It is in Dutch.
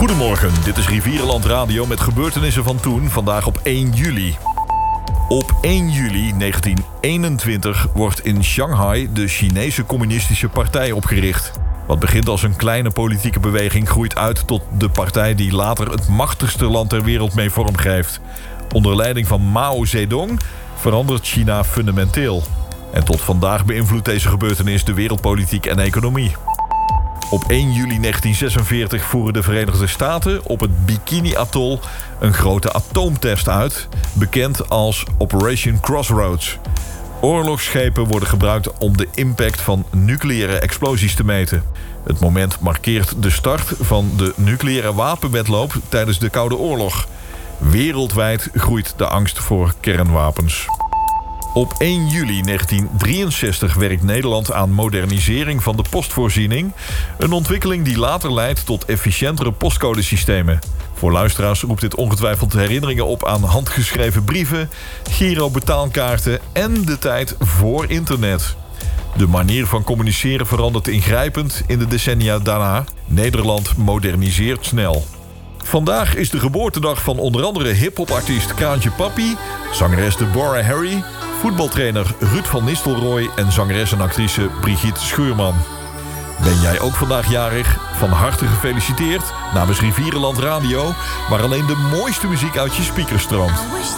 Goedemorgen, dit is Rivierenland Radio met gebeurtenissen van toen, vandaag op 1 juli. Op 1 juli 1921 wordt in Shanghai de Chinese Communistische Partij opgericht. Wat begint als een kleine politieke beweging groeit uit tot de partij die later het machtigste land ter wereld mee vormgeeft. Onder leiding van Mao Zedong verandert China fundamenteel. En tot vandaag beïnvloedt deze gebeurtenis de wereldpolitiek en economie. Op 1 juli 1946 voeren de Verenigde Staten op het Bikini-atol een grote atoomtest uit, bekend als Operation Crossroads. Oorlogsschepen worden gebruikt om de impact van nucleaire explosies te meten. Het moment markeert de start van de nucleaire wapenwedloop tijdens de Koude Oorlog. Wereldwijd groeit de angst voor kernwapens. Op 1 juli 1963 werkt Nederland aan modernisering van de postvoorziening. Een ontwikkeling die later leidt tot efficiëntere postcodesystemen. Voor luisteraars roept dit ongetwijfeld herinneringen op aan handgeschreven brieven, girobetaalkaarten en de tijd voor internet. De manier van communiceren verandert ingrijpend in de decennia daarna. Nederland moderniseert snel. Vandaag is de geboortedag van onder andere hiphopartiest Kraantje Papi, zangeres Deborah Harry, voetbaltrainer Ruud van Nistelrooy en zangeres en actrice Brigitte Schuurman. Ben jij ook vandaag jarig? Van harte gefeliciteerd namens Rivierenland Radio, waar alleen de mooiste muziek uit je speakers stroomt.